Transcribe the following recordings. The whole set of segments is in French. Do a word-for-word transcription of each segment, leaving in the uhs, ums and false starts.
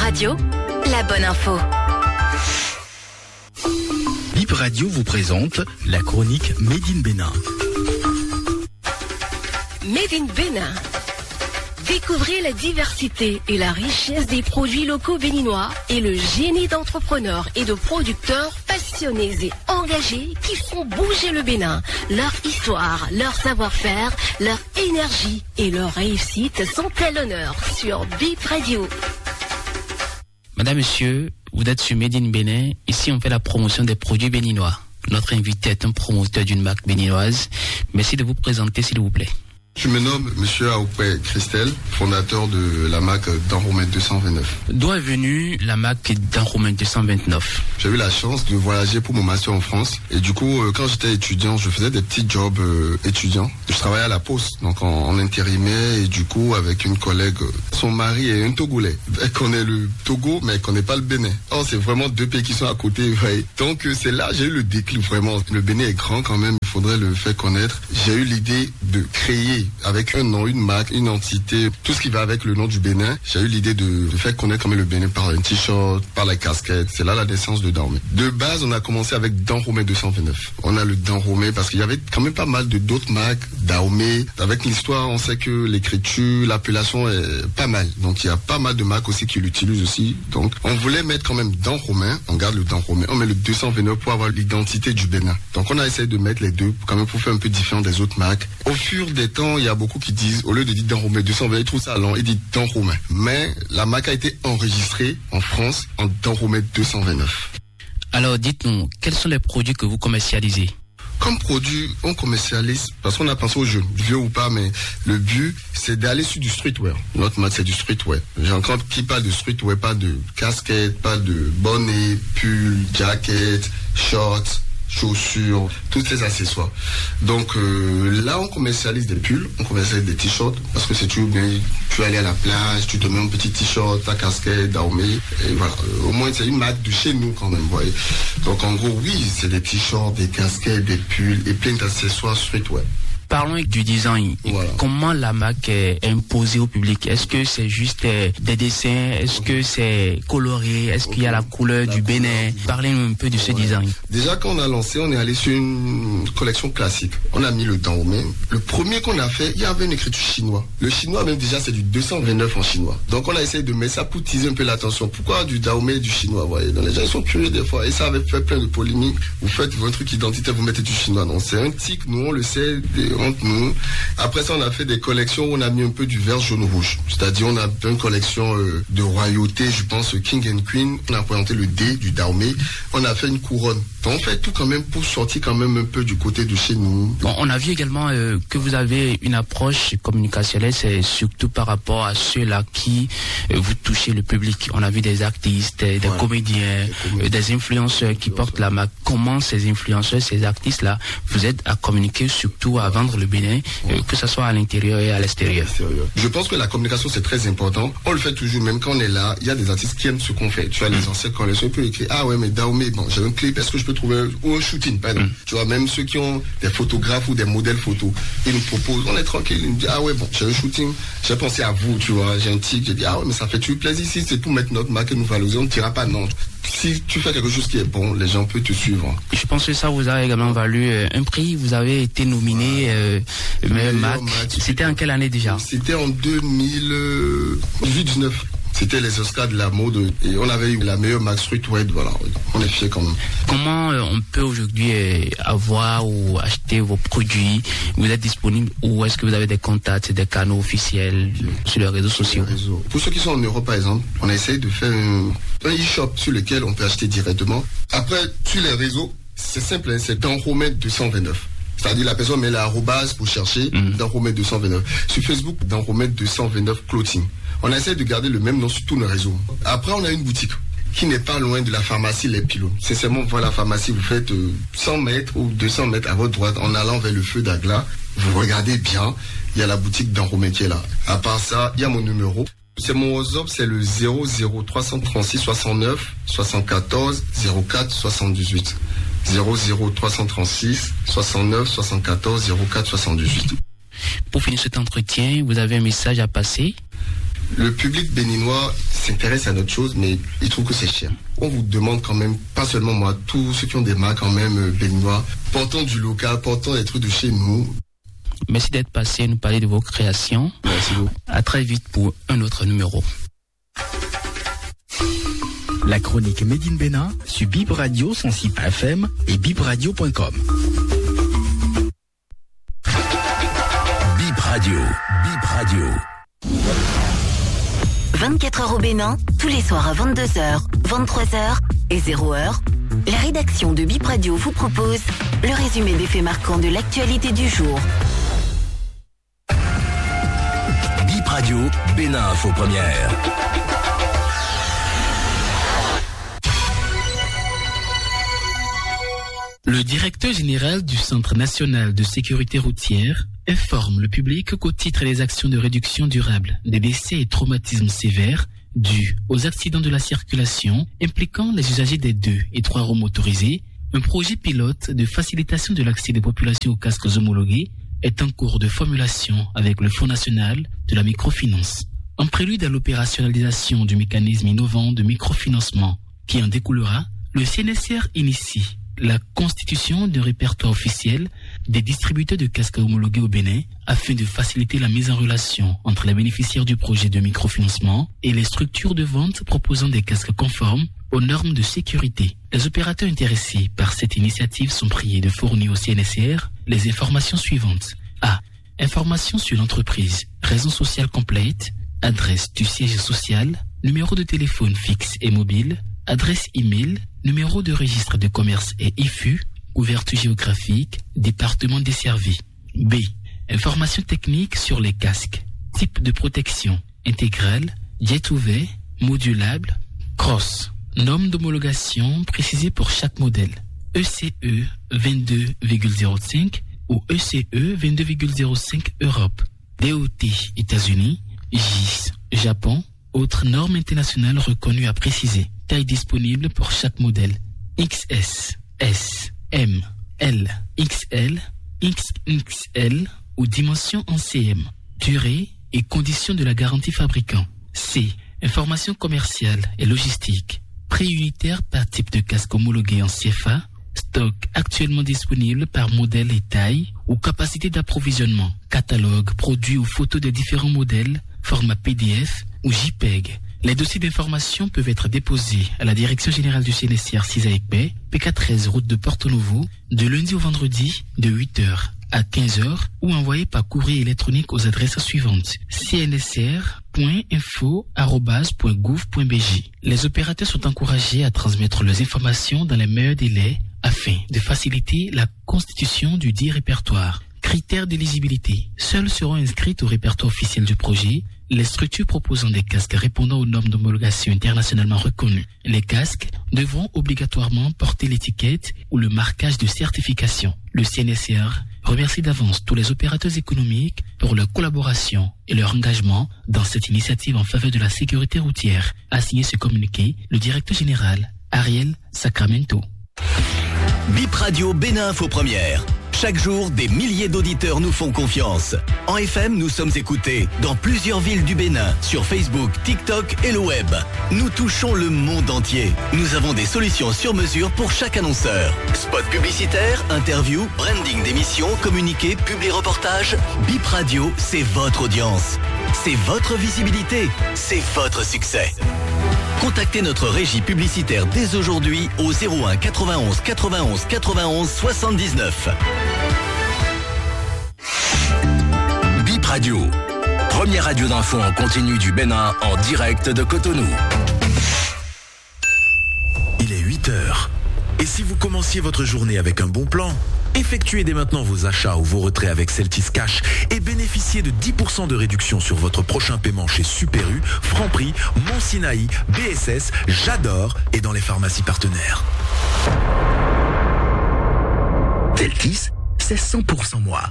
Radio, la bonne info. Bip Radio vous présente la chronique Made in Bénin. Made in Bénin. Découvrez la diversité et la richesse des produits locaux béninois et le génie d'entrepreneurs et de producteurs passionnés et engagés qui font bouger le Bénin. Leur histoire, leur savoir-faire, leur énergie et leur réussite sont à l'honneur sur Bip Radio. Madame, Monsieur, vous êtes sur Made in Bénin. Ici, on fait la promotion des produits béninois. Notre invité est un promoteur d'une marque béninoise. Merci de vous présenter, s'il vous plaît. Je me nomme Monsieur Aoupé Christel, fondateur de la marque Danromet deux cent vingt-neuf. D'où est venue la marque Danromet deux cent vingt-neuf? J'ai eu la chance de voyager pour mon master en France. Et du coup, euh, quand j'étais étudiant, je faisais des petits jobs euh, étudiants. Je travaillais à la Poste, donc en, en intérimé. Et du coup, avec une collègue, euh, son mari est un Togolais. Elle connaît le Togo, mais elle connaît pas le Bénin. Oh, c'est vraiment deux pays qui sont à côté. Ouais. Donc euh, c'est là j'ai eu le déclic vraiment. Le Bénin est grand quand même, il faudrait le faire connaître. J'ai eu l'idée de créer avec un nom, une marque, une entité, tout ce qui va avec le nom du Bénin. J'ai eu l'idée de, de faire connaître quand même le Bénin par un t-shirt, par la casquette. C'est là la naissance de Danromet. De base, on a commencé avec Danromet deux cent vingt-neuf. On a le Danromet parce qu'il y avait quand même pas mal de d'autres marques, Daomé. Avec l'histoire, on sait que l'écriture, l'appellation est pas mal. Donc il y a pas mal de marques aussi qui l'utilisent aussi. Donc on voulait mettre quand même Danromet. On garde le Danromet. On met le deux cent vingt-neuf pour avoir l'identité du Bénin. Donc on a essayé de mettre les deux quand même pour faire un peu différent des autres marques. Au fur des temps, il y a beaucoup qui disent, au lieu de dire Danromet deux cent vingt, ils trouvent ça long, ils disent Danromet. Mais la marque a été enregistrée en France en Danromet deux cent vingt-neuf. Alors dites-nous, quels sont les produits que vous commercialisez? Comme produit, on commercialise, parce qu'on a pensé aux jeunes, vieux ou pas, mais le but, c'est d'aller sur du streetwear. Notre marque, c'est du streetwear. J'ai encore qui parle de streetwear, pas de casquette, pas de bonnet, pull, jacket, shorts, chaussures, tous les accessoires. Donc euh, là, on commercialise des pulls, on commercialise des t-shirts, parce que c'est toujours bien, tu vas aller à la plage, tu te mets un petit t-shirt, ta casquette, Daomé, et voilà. Au moins, c'est une marque de chez nous quand même, vous voyez. Donc en gros, oui, c'est des t-shirts, des casquettes, des pulls, et plein d'accessoires streetwear. Parlons du design. Voilà. Comment la marque est imposée au public? Est-ce que c'est juste des dessins? Est-ce que c'est coloré? Est-ce okay. qu'il y a la couleur la du couleur. Bénin? Parlez-nous un peu de ce ouais. design. Déjà, quand on a lancé, on est allé sur une collection classique. On a mis le Danromet. Le premier qu'on a fait, il y avait une écriture chinoise. Le chinois, même déjà, c'est du deux cent vingt-neuf en chinois. Donc, on a essayé de mettre ça pour teaser un peu l'attention. Pourquoi du Daomé et du chinois? Vous voyez, donc, les gens sont curieux des fois. Et ça avait fait plein de polémiques. Vous faites votre truc identitaire, vous mettez du chinois. Non, c'est un tic, nous, on le sait. Des... Entre nous. Après ça, on a fait des collections où on a mis un peu du vert, jaune, rouge. C'est-à-dire, on a une collection euh, de royauté, je pense, King and Queen. On a présenté le D du Daomé. On a fait une couronne. Donc, on fait tout quand même pour sortir quand même un peu du côté de chez nous. Bon, on a vu également euh, que vous avez une approche communicationnelle, c'est surtout par rapport à ceux-là qui euh, vous touchez le public. On a vu des artistes, des voilà. comédiens, des, comédiens. Euh, des influenceurs qui portent la marque. Comment ces influenceurs, ces artistes-là vous aident à communiquer, surtout à vendre le Bénin, euh, que ce soit à l'intérieur et à l'extérieur? Je pense que la communication, c'est très important. On le fait toujours, même quand on est là. Il y a des artistes qui aiment ce qu'on fait. Tu vois, les anciens collections, ils peuvent écrire, ah ouais, mais Daomé, bon, j'ai un clip, est-ce que je peux trouver ou un shooting, par exemple. Mm. Tu vois, même ceux qui ont des photographes ou des modèles photos, ils nous proposent, on est tranquille, ils nous disent, ah ouais, bon, j'ai un shooting, j'ai pensé à vous, tu vois, j'ai un tic, j'ai dit, ah ouais, mais ça fait toujours plaisir ici, c'est pour mettre notre marque et nous valoriser, on ne dira pas non. Si tu fais quelque chose qui est bon, les gens peuvent te suivre. Je pense que ça vous a également valu euh, un prix, vous avez été nominé euh, meilleure marque. C'était en quelle année déjà? C'était en deux mille dix-neuf. C'était les Oscars de la mode et on avait eu la meilleure marque streetwear, voilà, on est fiers quand même. Comment euh, on peut aujourd'hui euh, avoir ou acheter vos produits? Vous êtes disponible ou est-ce que vous avez des contacts, des canaux officiels sur les réseaux sociaux? Les réseaux. Pour ceux qui sont en Europe par exemple, on a essayé de faire un, un e-shop sur lequel on peut acheter directement. Après, sur les réseaux, c'est simple, hein, c'est Danromet deux cent vingt-neuf. C'est-à-dire la personne met l'arrobase pour chercher mmh. Danromet deux cent vingt-neuf. Sur Facebook, Danromet deux cent vingt-neuf Clothing. On essaie de garder le même nom sur tous nos réseaux. Après, on a une boutique qui n'est pas loin de la pharmacie Les Pylônes. C'est seulement voir la pharmacie, vous faites euh, cent mètres ou deux cents mètres à votre droite en allant vers le feu d'Agla. Vous regardez bien, il y a la boutique Danromet qui est là. À part ça, il y a mon numéro. C'est mon WhatsApp, c'est le zéro zéro trois cent trente-six soixante-neuf soixante-quatorze zéro quatre soixante-dix-huit. zéro zéro trois cent trente-six soixante-neuf soixante-quatorze zéro quatre soixante-dix-huit. Pour finir cet entretien, vous avez un message à passer? Le public béninois s'intéresse à notre chose, mais il trouve que c'est cher. On vous demande quand même, pas seulement moi, tous ceux qui ont des marques quand même euh, béninois, portant du local, portant des trucs de chez nous. Merci d'être passé nous parler de vos créations. Merci beaucoup. À très vite pour un autre numéro. La chronique Made in Bénin sur Bip Radio cent six F M et bip radio point com. Bip Radio, Bip Radio. vingt-quatre heures au Bénin, tous les soirs à vingt-deux heures, vingt-trois heures et zéro heure. La rédaction de Bip Radio vous propose le résumé des faits marquants de l'actualité du jour. Bip Radio, Bénin Info Première. Le directeur général du Centre national de sécurité routière informe le public qu'au titre des actions de réduction durable des décès et traumatismes sévères dus aux accidents de la circulation impliquant les usagers des deux et trois roues motorisés, un projet pilote de facilitation de l'accès des populations aux casques homologués est en cours de formulation avec le Fonds national de la microfinance. En prélude à l'opérationnalisation du mécanisme innovant de microfinancement qui en découlera, le C N S R initie la constitution d'un répertoire officiel des distributeurs de casques homologués au Bénin afin de faciliter la mise en relation entre les bénéficiaires du projet de microfinancement et les structures de vente proposant des casques conformes aux normes de sécurité. Les opérateurs intéressés par cette initiative sont priés de fournir au C N S R les informations suivantes. A. Informations sur l'entreprise, raison sociale complète, adresse du siège social, numéro de téléphone fixe et mobile, adresse e-mail, numéro de registre de commerce et I F U, ouverture géographique, département desservi. B. Informations techniques sur les casques, type de protection, intégrale, jet ouvert, modulable, cross. Norme d'homologation précisée pour chaque modèle. E C E vingt-deux virgule zéro cinq ou E C E vingt-deux virgule zéro cinq Europe. D O T États-Unis, G I S Japon, autres normes internationales reconnues à préciser. Taille disponible pour chaque modèle. X S, S, M, L, X L, X X L ou dimension en C M. Durée et conditions de la garantie fabricant. C. Informations commerciales et logistiques. Prix unitaire par type de casque homologué en C F A. Stock actuellement disponible par modèle et taille ou capacité d'approvisionnement. Catalogue, produits ou photos des différents modèles. Format P D F ou JPEG. Les dossiers d'information peuvent être déposés à la Direction Générale du C N S R six A E C B, P K treize route de Porto Novo, de lundi au vendredi de huit heures à quinze heures ou envoyés par courrier électronique aux adresses suivantes c n s r point info arobase point gouv point b j. Les opérateurs sont encouragés à transmettre leurs informations dans les meilleurs délais afin de faciliter la constitution du dit répertoire. Critères d'éligibilité. Seules seront inscrites au répertoire officiel du projet les structures proposant des casques répondant aux normes d'homologation internationalement reconnues. Les casques devront obligatoirement porter l'étiquette ou le marquage de certification. Le C N S R remercie d'avance tous les opérateurs économiques pour leur collaboration et leur engagement dans cette initiative en faveur de la sécurité routière. A signé ce communiqué le directeur général Ariel Sacramento. Bip Radio Bénin Info Première. Chaque jour, des milliers d'auditeurs nous font confiance. En F M, nous sommes écoutés dans plusieurs villes du Bénin, sur Facebook, TikTok et le web. Nous touchons le monde entier. Nous avons des solutions sur mesure pour chaque annonceur. Spot publicitaire, interview, branding d'émissions, communiqué, publi-reportage. Bip Radio, c'est votre audience. C'est votre visibilité. C'est votre succès. Contactez notre régie publicitaire dès aujourd'hui au zéro un quatre-vingt-onze quatre-vingt-onze quatre-vingt-onze soixante-dix-neuf. Bip Radio, première radio d'info en continu du Bénin en direct de Cotonou. Il est huit heures. Et si vous commenciez votre journée avec un bon plan, effectuez dès maintenant vos achats ou vos retraits avec Celtis Cash et bénéficiez de dix pour cent de réduction sur votre prochain paiement chez Super U, Franprix, Mont Sinaï, B S S, J'adore et dans les pharmacies partenaires. Celtis, c'est cent pour cent moi.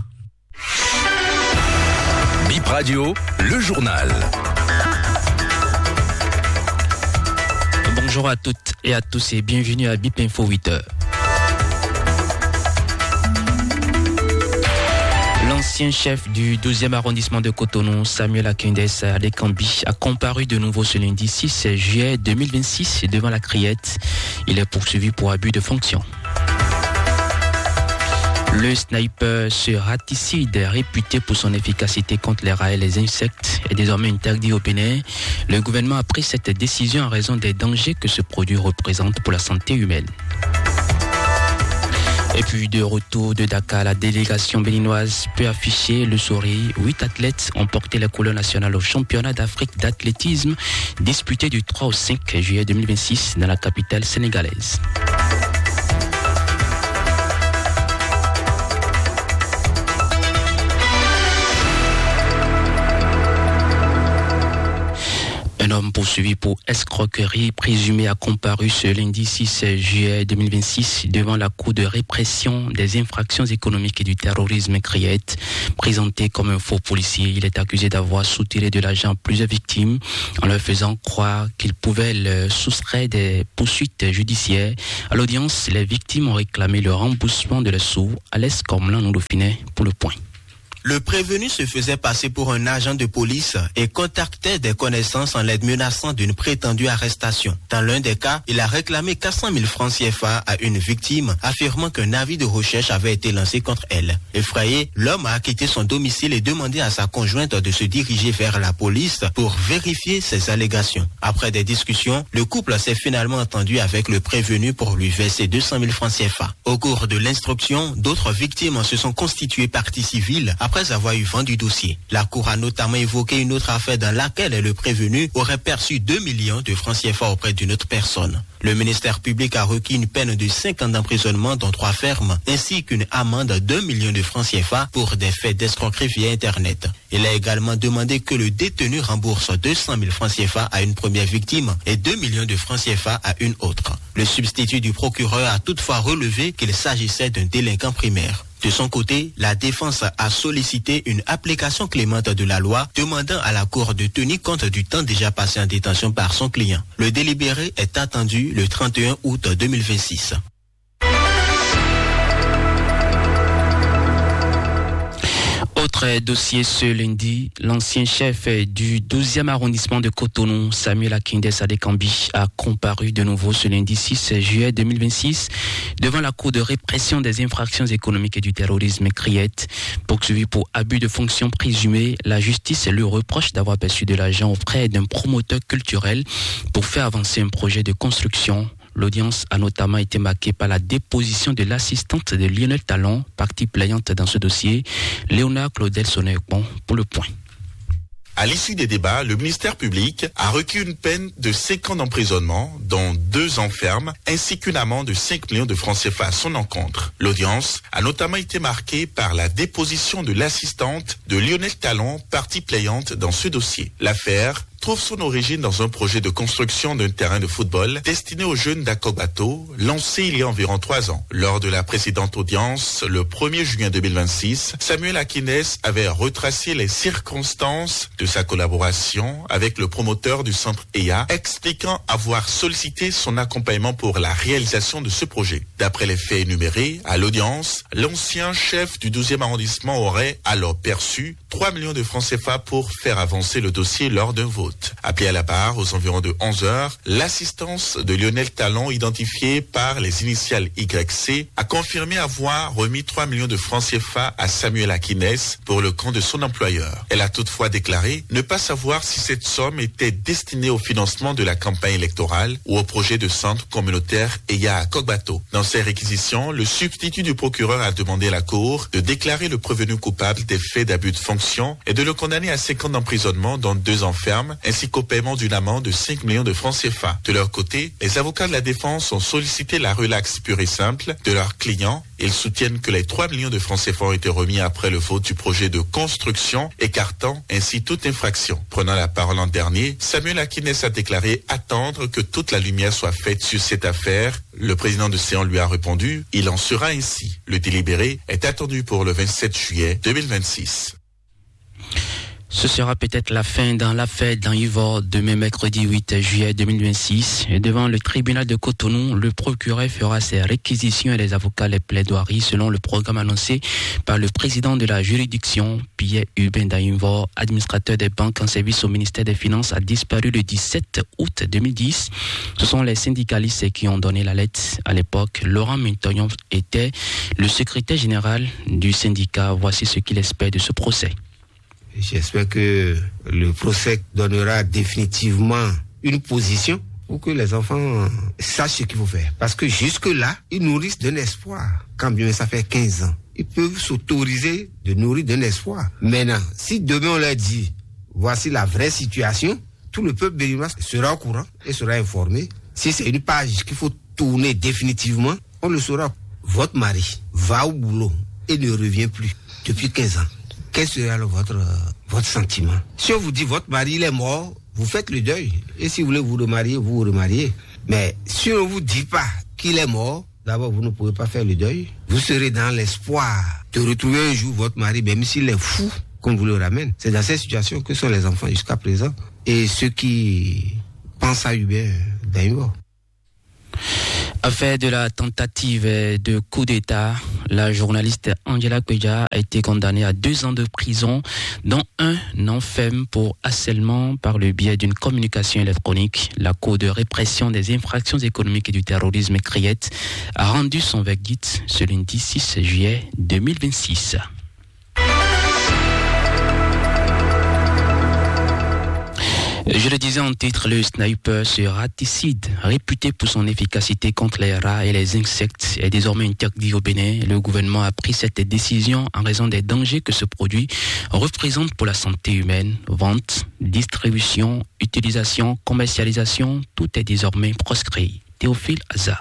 Bip Radio, le journal. Bonjour à toutes et à tous et bienvenue à Bip Info huit heures. L'ancien chef du douzième arrondissement de Cotonou, Samuel Akindes Adekambi, a comparu de nouveau ce lundi six juillet deux mille vingt-six devant la Criette. Il est poursuivi pour abus de fonction. Le sniper raticide, réputé pour son efficacité contre les rats et les insectes, est désormais interdit au Bénin. Le gouvernement a pris cette décision en raison des dangers que ce produit représente pour la santé humaine. Et puis de retour de Dakar, la délégation béninoise peut afficher le sourire. Huit athlètes ont porté les couleurs nationales au championnat d'Afrique d'athlétisme disputé du trois au cinq juillet deux mille vingt-six dans la capitale sénégalaise. Un homme poursuivi pour escroquerie présumé a comparu ce lundi six juillet deux mille vingt-six devant la Cour de répression des infractions économiques et du terrorisme Criette. Présenté comme un faux policier, il est accusé d'avoir soutiré de l'argent à plusieurs victimes en leur faisant croire qu'il pouvait le soustraire des poursuites judiciaires. À l'audience, les victimes ont réclamé le remboursement de leurs sous. Alès Cormelan nous Dauphiné pour le point. Le prévenu se faisait passer pour un agent de police et contactait des connaissances en les menaçant d'une prétendue arrestation. Dans l'un des cas, il a réclamé quatre cent mille francs C F A à une victime, affirmant qu'un avis de recherche avait été lancé contre elle. Effrayé, l'homme a quitté son domicile et demandé à sa conjointe de se diriger vers la police pour vérifier ses allégations. Après des discussions, le couple s'est finalement entendu avec le prévenu pour lui verser deux cent mille francs C F A. Au cours de l'instruction, d'autres victimes se sont constituées partie civile après avoir eu vent du dossier. La Cour a notamment évoqué une autre affaire dans laquelle le prévenu aurait perçu deux millions de francs C F A auprès d'une autre personne. Le ministère public a requis une peine de cinq ans d'emprisonnement dans trois fermes, ainsi qu'une amende d'un million de francs C F A pour des faits d'escroquerie via Internet. Il a également demandé que le détenu rembourse deux cent mille francs C F A à une première victime et deux millions de francs C F A à une autre. Le substitut du procureur a toutefois relevé qu'il s'agissait d'un délinquant primaire. De son côté, la défense a sollicité une application clémente de la loi, demandant à la Cour de tenir compte du temps déjà passé en détention par son client. Le délibéré est attendu le trente et un août deux mille vingt-six. Autre dossier ce lundi, l'ancien chef du douzième arrondissement de Cotonou, Samuel Akindes Adekambi, a comparu de nouveau ce lundi six juillet deux mille vingt-six devant la Cour de répression des infractions économiques et du terrorisme Criette. Poursuivi pour abus de fonction présumé, la justice lui reproche d'avoir perçu de l'argent auprès d'un promoteur culturel pour faire avancer un projet de construction. L'audience a notamment été marquée par la déposition de l'assistante de Lionel Talon, partie plaignante dans ce dossier, Léonard Claudel Sonnet-Pont, pour le point. À l'issue des débats, le ministère public a requis une peine de cinq ans d'emprisonnement, dont deux ans ferme, ainsi qu'une amende de cinq millions de francs C F A à son encontre. L'audience a notamment été marquée par la déposition de l'assistante de Lionel Talon, partie plaignante dans ce dossier. L'affaire trouve son origine dans un projet de construction d'un terrain de football destiné aux jeunes d'Akogbato, lancé il y a environ trois ans. Lors de la précédente audience, le premier juin deux mille vingt-six, Samuel Akindes avait retracé les circonstances de sa collaboration avec le promoteur du centre E A, expliquant avoir sollicité son accompagnement pour la réalisation de ce projet. D'après les faits énumérés, à l'audience, l'ancien chef du douzième arrondissement aurait alors perçu trois millions de francs C F A pour faire avancer le dossier lors d'un vote. Appelé à la barre aux environs de onze heures, l'assistance de Lionel Talon, identifiée par les initiales Y C, a confirmé avoir remis trois millions de francs C F A à Samuel Akindes pour le compte de son employeur. Elle a toutefois déclaré ne pas savoir si cette somme était destinée au financement de la campagne électorale ou au projet de centre communautaire E A à Akogbato. Dans ses réquisitions, le substitut du procureur a demandé à la Cour de déclarer le prévenu coupable des faits d'abus de fonction et de le condamner à cinq ans d'emprisonnement, dont deux ans ferme, ainsi qu'au paiement d'une amende de cinq millions de francs C F A. De leur côté, les avocats de la défense ont sollicité la relaxe pure et simple de leurs clients. Ils soutiennent que les trois millions de francs C F A ont été remis après le vote du projet de construction, écartant ainsi toute infraction. Prenant la parole l'an dernier, Samuel Akindes a déclaré attendre que toute la lumière soit faite sur cette affaire. Le président de Séan lui a répondu « Il en sera ainsi ». Le délibéré est attendu pour le vingt-sept juillet deux mille vingt-six. Ce sera peut-être la fin dans l'affaire dans Yvor demain mercredi huit juillet deux mille vingt-six. Et devant le tribunal de Cotonou, le procureur fera ses réquisitions et les avocats les plaidoiries selon le programme annoncé par le président de la juridiction, Pierre Hubin Daïnvor, administrateur des banques en service au ministère des Finances, a disparu le dix-sept août deux mille dix. Ce sont les syndicalistes qui ont donné la lettre. À l'époque, Laurent Mintoyon était le secrétaire général du syndicat. Voici ce qu'il espère de ce procès. J'espère que le procès donnera définitivement une position pour que les enfants sachent ce qu'il faut faire. Parce que jusque-là, ils nourrissent d'un espoir. Quand bien ça fait quinze ans, ils peuvent s'autoriser de nourrir d'un espoir. Maintenant, si demain on leur dit, voici la vraie situation, tout le peuple béninois sera au courant et sera informé. Si c'est une page qu'il faut tourner définitivement, on le saura. Votre mari va au boulot et ne revient plus depuis quinze ans. Quel sera alors votre, euh, votre sentiment? Si on vous dit votre mari il est mort, vous faites le deuil. Et si vous voulez vous remarier, vous vous remariez. Mais si on ne vous dit pas qu'il est mort, d'abord vous ne pouvez pas faire le deuil. Vous serez dans l'espoir de retrouver un jour votre mari, même s'il est fou, qu'on vous le ramène. C'est dans cette situation que sont les enfants jusqu'à présent. Et ceux qui pensent à Hubert Daïnvor. Affaire de la tentative de coup d'État, la journaliste Angela Kweja a été condamnée à deux ans de prison, dont un an ferme pour harcèlement par le biais d'une communication électronique. La Cour de répression des infractions économiques et du terrorisme, C R I E T, a rendu son verdict ce lundi six juillet deux mille vingt-six. Je le disais en titre, le sniper raticide, réputé pour son efficacité contre les rats et les insectes, est désormais interdit au Bénin. Le gouvernement a pris cette décision en raison des dangers que ce produit représente pour la santé humaine. Vente, distribution, utilisation, commercialisation, tout est désormais proscrit. Théophile Hazard.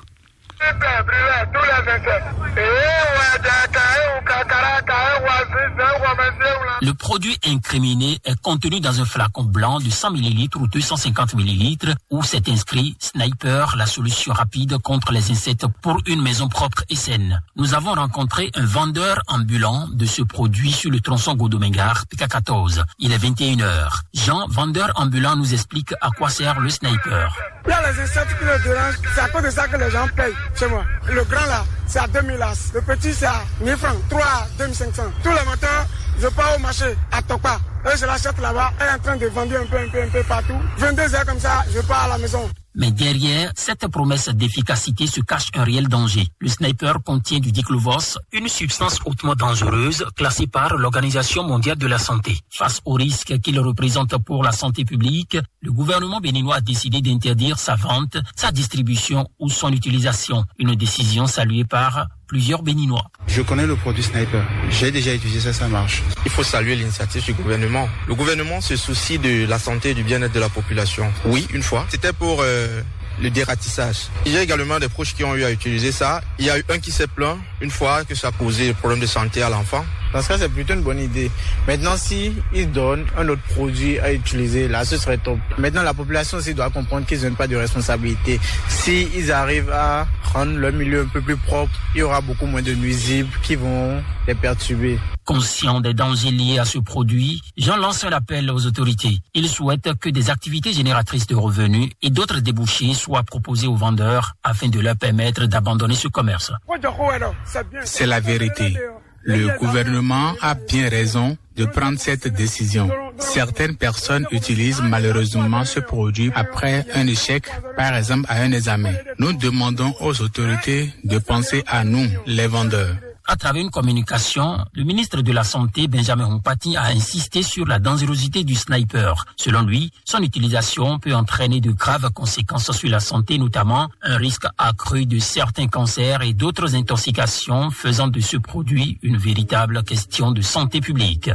Le produit incriminé est contenu dans un flacon blanc de cent millilitres ou deux cent cinquante millilitres où c'est inscrit Sniper, la solution rapide contre les insectes pour une maison propre et saine. Nous avons rencontré un vendeur ambulant de ce produit sur le tronçon Godomengar, P K quatorze. Il est vingt et une heures. Jean, vendeur ambulant, nous explique à quoi sert le Sniper. Il y a les insectes qui le dérangent, c'est à cause de ça que les gens payent chez moi. Le grand là, c'est à deux mille as. Le petit, c'est à mille francs, trois à deux mille cinq cents. Tous les matins, je pars au marché à Tokpa. Et je l'achète là-bas, elle est en train de vendre un peu, un peu, un peu partout. vingt-deux heures comme ça, je pars à la maison. Mais derrière cette promesse d'efficacité se cache un réel danger. Le Sniper contient du diclovos, une substance hautement dangereuse classée par l'Organisation mondiale de la santé. Face au risque qu'il représente pour la santé publique, le gouvernement béninois a décidé d'interdire sa vente, sa distribution ou son utilisation. Une décision saluée par plusieurs Béninois. Je connais le produit Sniper. J'ai déjà utilisé ça, ça marche. Il faut saluer l'initiative du gouvernement. Le gouvernement se soucie de la santé et du bien-être de la population. Oui, une fois. C'était pour euh, le dératissage. Il y a également des proches qui ont eu à utiliser ça. Il y a eu un qui s'est plaint une fois que ça a posé des problèmes de santé à l'enfant. Parce que c'est plutôt une bonne idée. Maintenant, si ils donnent un autre produit à utiliser, là, ce serait top. Maintenant, la population aussi doit comprendre qu'ils n'ont pas de responsabilité. Si ils arrivent à rendre leur milieu un peu plus propre, il y aura beaucoup moins de nuisibles qui vont les perturber. Conscient des dangers liés à ce produit, Jean lance un appel aux autorités. Il souhaite que des activités génératrices de revenus et d'autres débouchés soient proposés aux vendeurs afin de leur permettre d'abandonner ce commerce. C'est la vérité. Le gouvernement a bien raison de prendre cette décision. Certaines personnes utilisent malheureusement ce produit après un échec, par exemple à un examen. Nous demandons aux autorités de penser à nous, les vendeurs. À travers une communication, le ministre de la Santé, Benjamin Humpati, a insisté sur la dangerosité du Sniper. Selon lui, son utilisation peut entraîner de graves conséquences sur la santé, notamment un risque accru de certains cancers et d'autres intoxications, faisant de ce produit une véritable question de santé publique.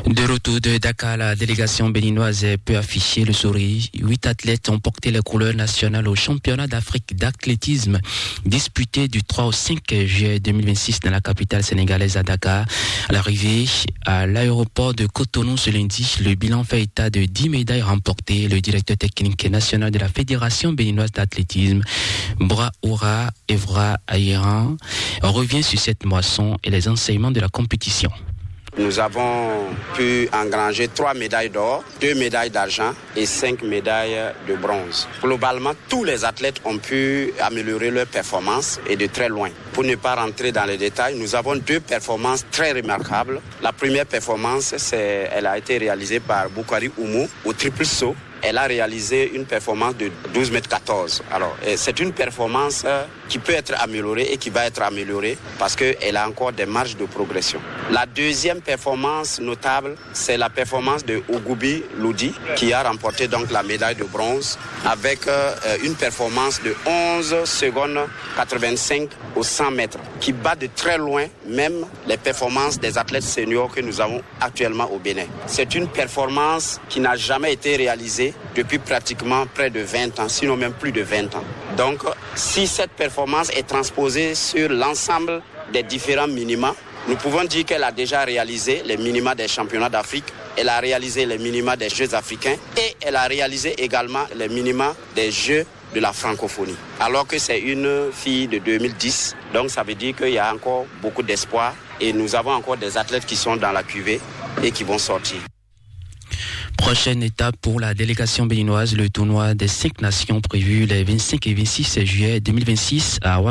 De retour de Dakar, la délégation béninoise peut afficher le sourire. Huit athlètes ont porté les couleurs nationales au championnat d'Afrique d'athlétisme disputé du trois au cinq juillet deux mille vingt-six dans la capitale sénégalaise à Dakar. À l'arrivée à l'aéroport de Cotonou ce lundi, le bilan fait état de dix médailles remportées. Le directeur technique national de la Fédération béninoise d'athlétisme, Braoura Evra Aïran, revient sur cette moisson et les enseignements de la compétition. Nous avons pu engranger trois médailles d'or, deux médailles d'argent et cinq médailles de bronze. Globalement, tous les athlètes ont pu améliorer leur performance et de très loin. Pour ne pas rentrer dans les détails, nous avons deux performances très remarquables. La première performance, c'est, elle a été réalisée par Boukari Oumou au triple saut. Elle a réalisé une performance de douze mètres quatorze. Alors, c'est une performance qui peut être améliorée et qui va être améliorée parce qu'elle a encore des marges de progression. La deuxième performance notable, c'est la performance de Ogoubi Loudi qui a remporté donc la médaille de bronze avec euh, une performance de onze secondes quatre-vingt-cinq au cent mètres qui bat de très loin même les performances des athlètes seniors que nous avons actuellement au Bénin. C'est une performance qui n'a jamais été réalisée depuis pratiquement près de vingt ans, sinon même plus de vingt ans. Donc, si cette performance est transposée sur l'ensemble des différents minima, nous pouvons dire qu'elle a déjà réalisé les minima des championnats d'Afrique, elle a réalisé les minima des Jeux africains et elle a réalisé également les minima des Jeux de la francophonie. Alors que c'est une fille de deux mille dix, donc ça veut dire qu'il y a encore beaucoup d'espoir et nous avons encore des athlètes qui sont dans la cuvée et qui vont sortir. Prochaine étape pour la délégation béninoise, le tournoi des cinq nations prévu les vingt-cinq et vingt-six juillet deux mille vingt-six à